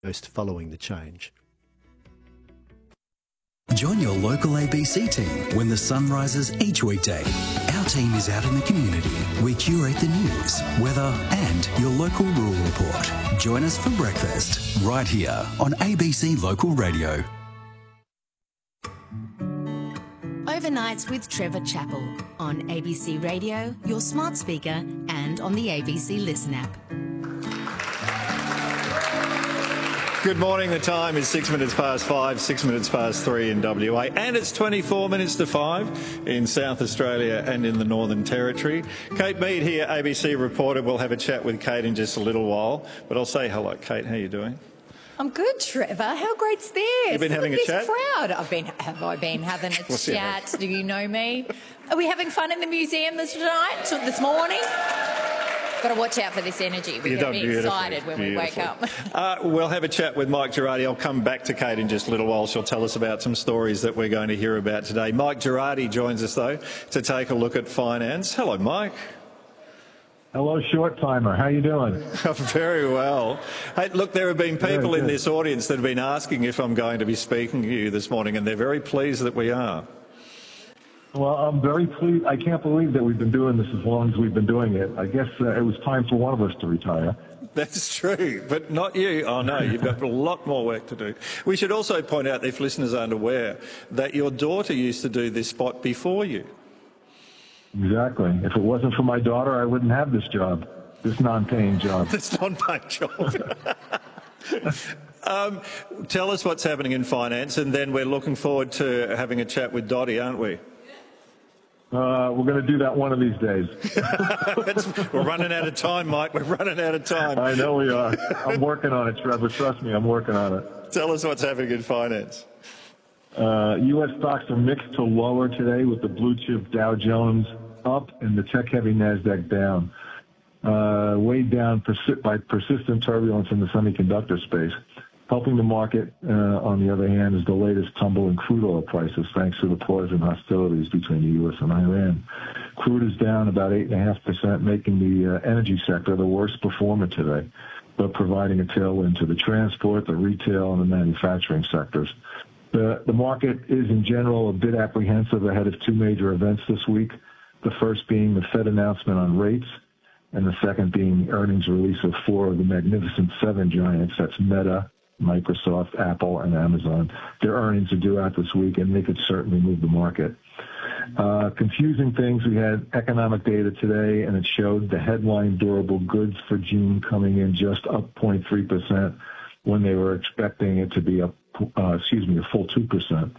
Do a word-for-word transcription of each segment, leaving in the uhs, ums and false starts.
first following the change. Join your local A B C team when the sun rises each weekday. Our team is out in the community. We curate the news, weather and your local rural report. Join us for breakfast right here on A B C Local Radio. Overnights with Trevor Chappell on A B C Radio, your smart speaker and on the A B C Listen app. Good morning. The time is six minutes past five, six minutes past three in W A, and it's twenty-four minutes to five in South Australia and in the Northern Territory. Kate Mead here, A B C reporter. We'll have a chat with Kate in just a little while, but I'll say hello, Kate. How are you doing? I'm good, Trevor. How great's this? You've been having Look a at this chat? crowd. I've been. Have I been having a What's your chat? Do you know me? Are we having fun in the museum this tonight? This morning? Got to watch out for this energy. We're going to be excited when we wake up. uh, we'll have a chat with Mike Girardi. I'll come back to Kate in just a little while. She'll tell us about some stories that we're going to hear about today. Mike Girardi joins us, though, to take a look at finance. Hello, Mike. Hello, Short Timer. How you doing? Very well. Hey, look, there have been people in this audience that have been asking if I'm going to be speaking to you this morning, and they're very pleased that we are. Well, I'm very pleased. I can't believe that we've been doing this as long as we've been doing it. I guess uh, it was time for one of us to retire. That's true, but not you. Oh, no, you've got a lot more work to do. We should also point out, if listeners aren't aware, that your daughter used to do this spot before you. Exactly. If it wasn't for my daughter, I wouldn't have this job, this non-paying job. This non-paying job. um, tell us what's happening in finance, and then we're looking forward to having a chat with Dottie, aren't we? Uh, we're going to do that one of these days. We're running out of time, Mike. We're running out of time. I know we are. I'm working on it, Trevor. Trust me, I'm working on it. Tell us what's happening in finance. Uh, U S stocks are mixed to lower today, with the blue chip Dow Jones up and the tech-heavy NASDAQ down. Uh, weighed down persi- by persistent turbulence in the semiconductor space. Helping the market, uh, on the other hand, is the latest tumble in crude oil prices, thanks to the pause in hostilities between the U S and Iran. Crude is down about eight point five percent, making the uh, energy sector the worst performer today, but providing a tailwind to the transport, the retail, and the manufacturing sectors. The, the market is, in general, a bit apprehensive ahead of two major events this week, the first being the Fed announcement on rates, and the second being earnings release of four of the Magnificent Seven giants. That's Meta, Microsoft, Apple, and Amazon. Their earnings are due out this week, and they could certainly move the market. Uh, confusing things, we had economic data today, and it showed the headline durable goods for June coming in just up zero point three percent when they were expecting it to be up, uh, excuse me, a full two percent.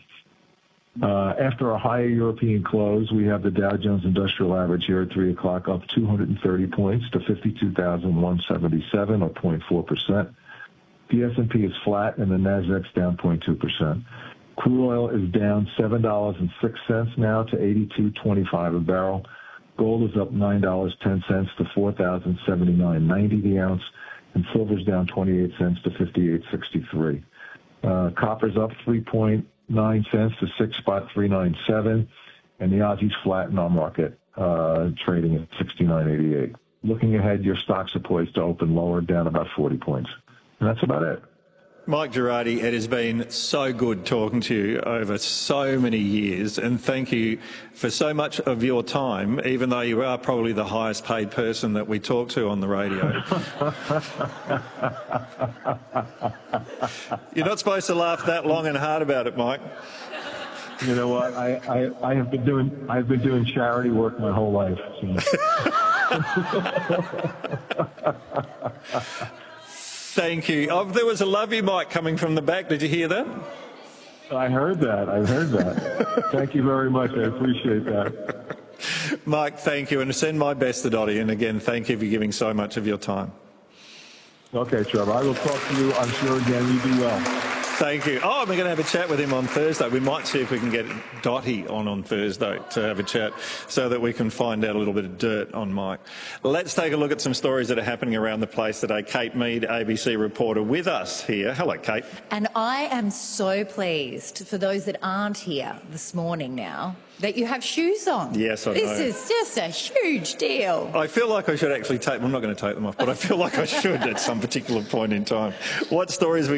Uh, after a higher European close, we have the Dow Jones Industrial Average here at three o'clock up two hundred thirty points to fifty-two thousand one hundred seventy-seven, or zero point four percent. The S and P is flat, and the NASDAQ's down zero point two percent. Crude oil is down seven dollars and six cents now to eighty-two twenty-five a barrel. Gold is up nine dollars and ten cents to four thousand seventy-nine ninety the ounce, and silver's down twenty-eight cents to fifty-eight sixty-three. Uh, copper's up three point nine cents to six spot three nine seven, and the Aussie's flat in our market, uh, trading at sixty-nine eighty-eight. Looking ahead, your stocks are poised to open lower, down about forty points. And that's about it. Mike Girardi, it has been so good talking to you over so many years, and thank you for so much of your time, even though you are probably the highest paid person that we talk to on the radio. You're not supposed to laugh that long and hard about it, Mike. You know what? I, I, I have been doing I've been doing charity work my whole life. So. Thank you. Oh, there was a love you, Mike, coming from the back. Did you hear that? I heard that. I heard that. Thank you very much. I appreciate that. Mike, thank you. And send my best to Dottie. And again, thank you for giving so much of your time. Okay, Trevor. I will talk to you, I'm sure, again. You do well. Thank you. Oh, we're going to have a chat with him on Thursday. We might see if we can get Dottie on on Thursday to have a chat so that we can find out a little bit of dirt on Mike. Let's take a look at some stories that are happening around the place today. Kate Mead, A B C reporter, with us here. Hello, Kate. And I am so pleased, for those that aren't here this morning now, that you have shoes on. Yes, I this know. This is just a huge deal. I feel like I should actually take, well, I'm not going to take them off, but I feel like I should at some particular point in time. What stories we